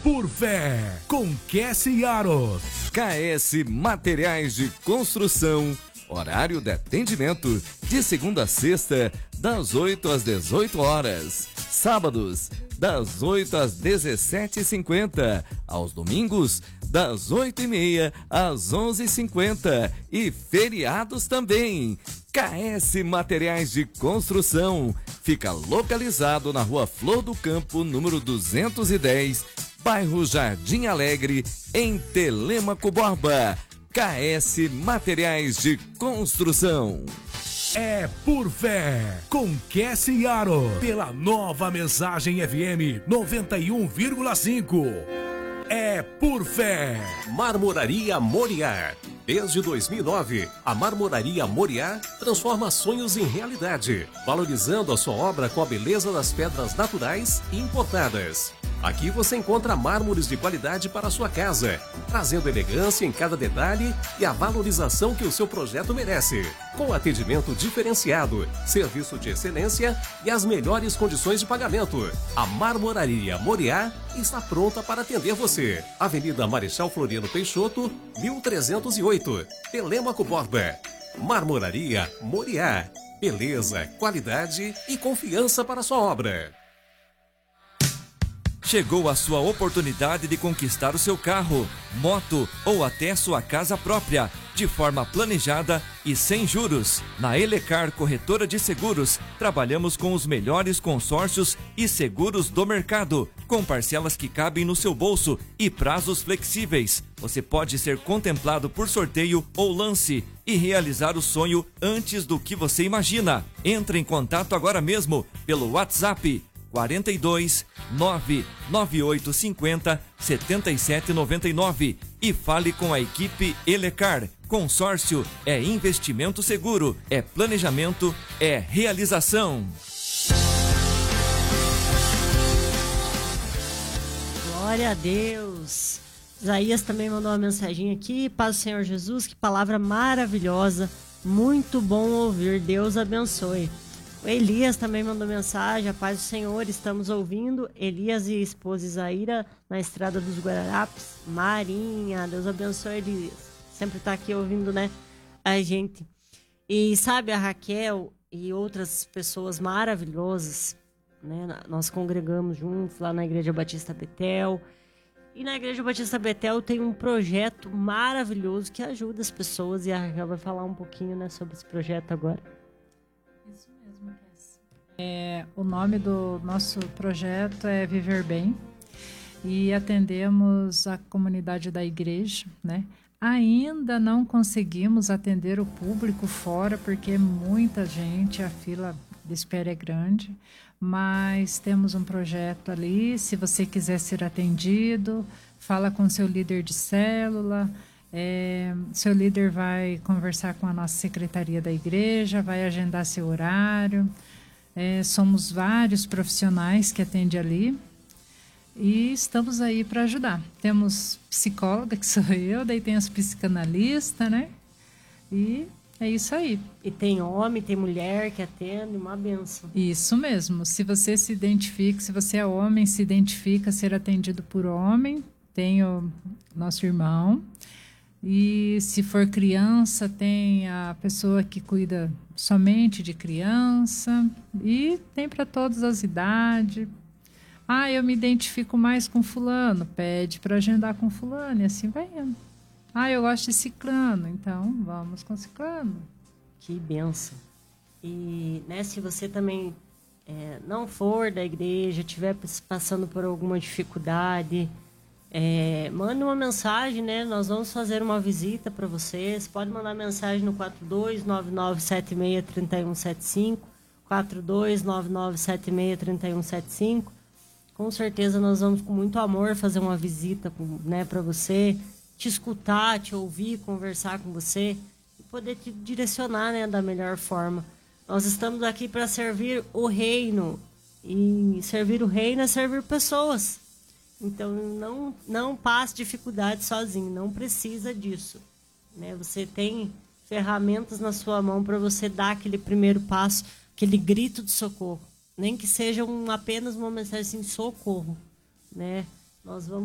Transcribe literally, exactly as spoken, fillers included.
por fé, com Cassie Aros. K S Materiais de Construção. Horário de atendimento de segunda a sexta, das oito às dezoito horas. Sábados, das oito às dezessete e cinquenta. Aos domingos, das oito e meia às onze e cinquenta. E feriados também. K S Materiais de Construção. Fica localizado na Rua Flor do Campo, número duzentos e dez, bairro Jardim Alegre, em Telêmaco Borba. K S Materiais de Construção. É por fé, com Cassie Aros, pela Nova Mensagem F M noventa e um vírgula cinco. É por fé. Marmoraria Moriá. Desde dois mil e nove, a Marmoraria Moriá transforma sonhos em realidade, valorizando a sua obra com a beleza das pedras naturais e importadas. Aqui você encontra mármores de qualidade para a sua casa, trazendo elegância em cada detalhe e a valorização que o seu projeto merece. Com atendimento diferenciado, serviço de excelência e as melhores condições de pagamento. A Marmoraria Moriá está pronta para atender você. Avenida Marechal Floriano Peixoto, mil trezentos e oito, Telêmaco Borba. Marmoraria Moriá. Beleza, qualidade e confiança para a sua obra. Chegou a sua oportunidade de conquistar o seu carro, moto ou até sua casa própria, de forma planejada e sem juros. Na Elecar Corretora de Seguros, trabalhamos com os melhores consórcios e seguros do mercado, com parcelas que cabem no seu bolso e prazos flexíveis. Você pode ser contemplado por sorteio ou lance e realizar o sonho antes do que você imagina. Entre em contato agora mesmo pelo WhatsApp quarenta e dois, nove nove oito cinco zero, sete sete nove nove e fale com a equipe Elecar. Consórcio é investimento seguro, é planejamento, é realização. Glória a Deus. Isaías também mandou uma mensagem aqui. Paz do Senhor Jesus, que palavra maravilhosa. Muito bom ouvir. Deus abençoe. O Elias também mandou mensagem. A paz do Senhor, estamos ouvindo. Elias e esposa Isaíra na Estrada dos Guararapes. Marinha, Deus abençoe, Elias. Sempre está aqui ouvindo, né, a gente. E sabe, a Raquel e outras pessoas maravilhosas, né? Nós congregamos juntos lá na Igreja Batista Betel. E na Igreja Batista Betel tem um projeto maravilhoso que ajuda as pessoas. E a Raquel vai falar um pouquinho, né, sobre esse projeto agora. Isso mesmo, Cass. É, o nome do nosso projeto é Viver Bem e atendemos a comunidade da igreja, né? Ainda não conseguimos atender o público fora porque muita gente, a fila de espera é grande, mas temos um projeto ali. Se você quiser ser atendido, fala com seu líder de célula. É, seu líder vai conversar com a nossa secretaria da igreja, vai agendar seu horário. É, somos vários profissionais que atendem ali e estamos aí para ajudar. Temos psicóloga, que sou eu, daí tem as psicanalistas, né? E é isso aí. E tem homem, tem mulher que atende, uma benção. Isso mesmo. Se você se identifica, se você é homem, se identifica ser atendido por homem, tem o nosso irmão. E se for criança, tem a pessoa que cuida somente de criança. E tem para todas as idades. Ah, eu me identifico mais com fulano. Pede para agendar com fulano e assim vai indo. Ah, eu gosto de ciclano. Então, vamos com ciclano. Que benção. E, né, se você também é, não for da igreja, estiver passando por alguma dificuldade... É, manda uma mensagem, né? Nós vamos fazer uma visita para vocês. Pode mandar mensagem no quatro dois nove nove sete seis três um sete cinco, quatro dois nove nove sete seis três um sete cinco. Com certeza nós vamos com muito amor fazer uma visita, né, para você, te escutar, te ouvir, conversar com você e poder te direcionar, né, da melhor forma. Nós estamos aqui para servir o reino, e servir o reino é servir pessoas. Então, não, não passe dificuldade sozinho, não precisa disso, né? Você tem ferramentas na sua mão para você dar aquele primeiro passo, aquele grito de socorro. Nem que seja um, apenas uma mensagem assim, socorro, né? Nós vamos